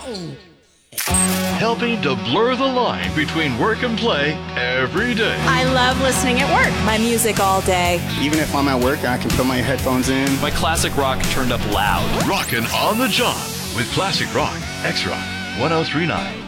Helping to blur the line between work and play every day. I love listening at work. My music all day. Even if I'm at work, I can put my headphones in. My classic rock turned up loud. Rockin' on the job with Classic Rock, X-Rock 1039.